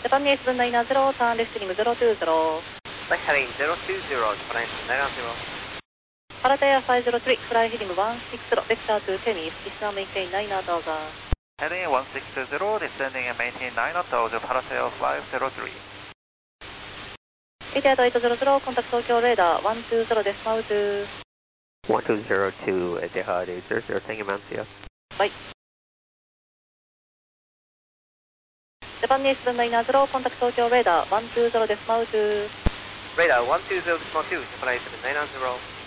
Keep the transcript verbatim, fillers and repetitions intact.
Japan seven nine zero, turn left heading zero two zero. Left heading zero two zero, Japan nine zero. Paratea five zero three, fly heading one six zero, vector to Temis, descend maintain nine knot over. Heading one six zero, descending and maintain nine knot over Parasail five zero three. eight eight zero zero, contact Tokyo radar one two zero, decimal two. one two zero two, Etihad eight zero zero, thank you ma'am, see ya. Bye. Japan seven nine zero, contact Tokyo radar one two zero, decimal two. Radar one two zero decimal two, Japan seven nine zero.